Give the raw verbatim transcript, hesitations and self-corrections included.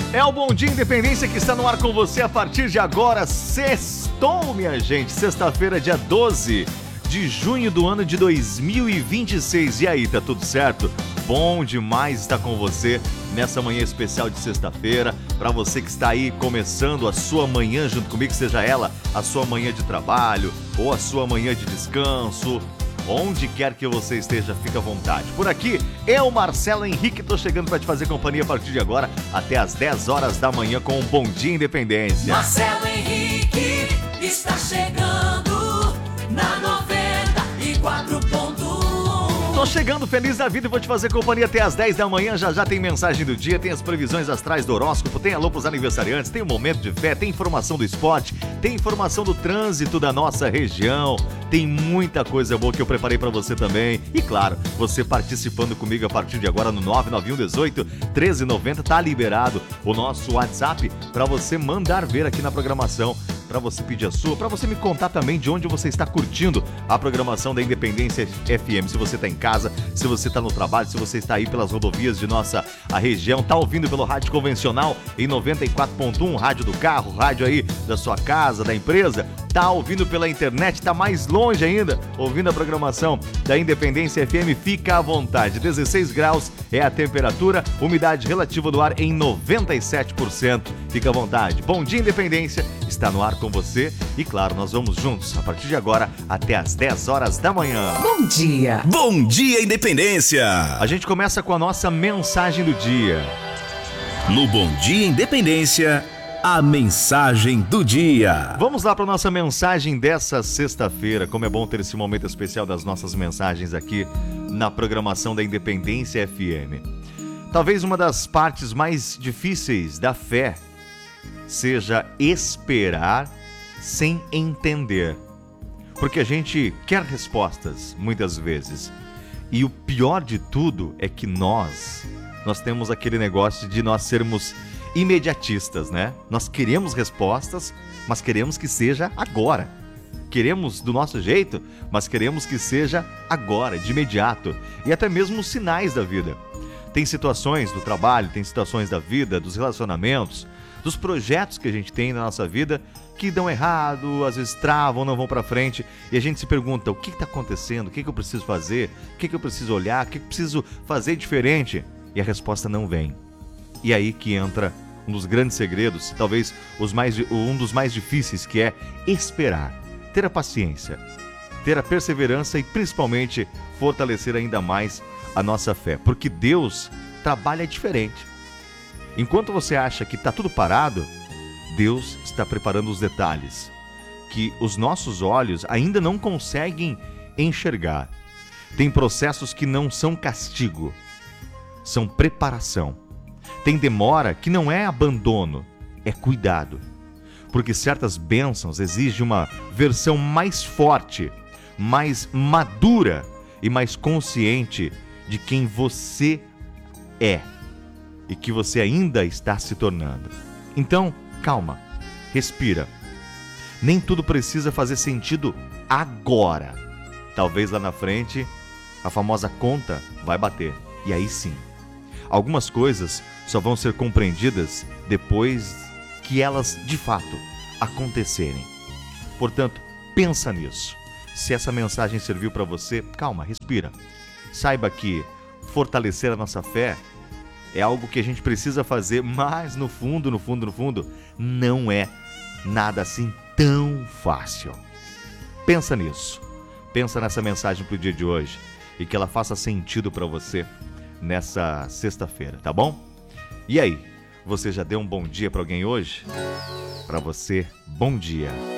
É o Bom Dia Independência que está no ar com você a partir de agora. Sextou, minha gente. Sexta-feira, dia doze de junho do ano de dois mil e vinte e seis. E aí, tá tudo certo? Bom demais estar com você nessa manhã especial de sexta-feira. Para você que está aí começando a sua manhã junto comigo, seja ela a sua manhã de trabalho ou a sua manhã de descanso. Onde quer que você esteja, fica à vontade. Por aqui, eu, Marcelo Henrique, tô chegando para te fazer companhia a partir de agora até às dez horas da manhã com o Bom Dia Independência. Marcelo Henrique está chegando na noventa e quatro ponto um. Tô chegando feliz da vida e vou te fazer companhia até às dez da manhã. Já já tem mensagem do dia, tem as previsões astrais do horóscopo, tem alô pros aniversariantes, tem o momento de fé, tem informação do esporte, tem informação do trânsito da nossa região. Tem muita coisa boa que eu preparei pra você também. E claro, você participando comigo a partir de agora no nove nove um um oito treze noventa, tá liberado o nosso WhatsApp pra você mandar ver aqui na programação, pra você pedir a sua, pra você me contar também de onde você está curtindo a programação da Independência F M. Se você tá em casa, se você tá no trabalho, se você está aí pelas rodovias de nossa a região, tá ouvindo pelo rádio convencional em noventa e quatro ponto um, rádio do carro, rádio aí da sua casa, da empresa, tá ouvindo pela internet, tá mais longe ainda, ouvindo a programação da Independência F M, fica à vontade. dezesseis graus é a temperatura, umidade relativa do ar em noventa e sete por cento. Fica à vontade. Bom Dia Independência está no ar com você e claro, nós vamos juntos a partir de agora até às dez horas da manhã. Bom dia. Bom Dia Independência. A gente começa com a nossa mensagem do dia. No Bom Dia Independência, a mensagem do dia. Vamos lá para a nossa mensagem dessa sexta-feira. Como é bom ter esse momento especial das nossas mensagens aqui na programação da Independência F M. Talvez uma das partes mais difíceis da fé seja esperar sem entender. Porque a gente quer respostas, muitas vezes. E o pior de tudo é que nós, nós temos aquele negócio de nós sermos imediatistas, né? Nós queremos respostas, mas queremos que seja agora. Queremos do nosso jeito, mas queremos que seja agora, de imediato. E até mesmo os sinais da vida. Tem situações do trabalho, tem situações da vida, dos relacionamentos, dos projetos que a gente tem na nossa vida que dão errado, às vezes travam, não vão pra frente. E a gente se pergunta, o que está acontecendo? O que, que eu preciso fazer? O que, que eu preciso olhar? O que, que eu preciso fazer diferente? E a resposta não vem. E aí que entra um dos grandes segredos, talvez os mais, um dos mais difíceis, que é esperar, ter a paciência, ter a perseverança e principalmente fortalecer ainda mais a nossa fé, porque Deus trabalha diferente. Enquanto você acha que está tudo parado, Deus está preparando os detalhes que os nossos olhos ainda não conseguem enxergar. Tem processos que não são castigo, são preparação. Tem demora que não é abandono, é cuidado. Porque certas bênçãos exigem uma versão mais forte, mais madura e mais consciente de quem você é e que você ainda está se tornando. Então, calma, respira. Nem tudo precisa fazer sentido agora. Talvez lá na frente a famosa conta vai bater. E aí sim, algumas coisas só vão ser compreendidas depois que elas, de fato, acontecerem. Portanto, pensa nisso. Se essa mensagem serviu para você, calma, respira. Saiba que fortalecer a nossa fé é algo que a gente precisa fazer, mas no fundo, no fundo, no fundo, não é nada assim tão fácil. Pensa nisso. Pensa nessa mensagem para o dia de hoje e que ela faça sentido para você nessa sexta-feira, tá bom? E aí, você já deu um bom dia para alguém hoje? Para você, bom dia.